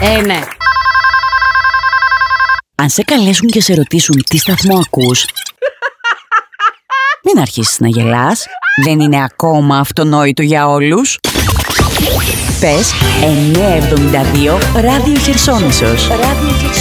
Ναι. Αν σε καλέσουν και σε ρωτήσουν τι σταθμό ακούς, μην αρχίσεις να γελάς. Δεν είναι ακόμα αυτονόητο για όλους. Πες 972 Ράδιο Χερσόνησος.